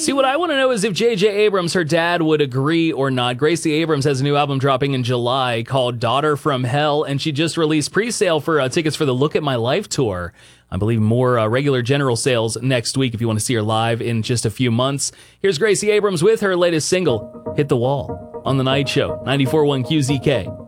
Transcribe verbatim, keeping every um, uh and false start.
See, what I want to know is if J J. Abrams, her dad, would agree or not. Gracie Abrams has a new album dropping in July called Daughter from Hell, and she just released pre-sale for uh, tickets for the Look at My Life tour. I believe more uh, regular general sales next week if you want to see her live in just a few months. Here's Gracie Abrams with her latest single, Hit the Wall, on The Night Show, ninety-four point one Q Z K.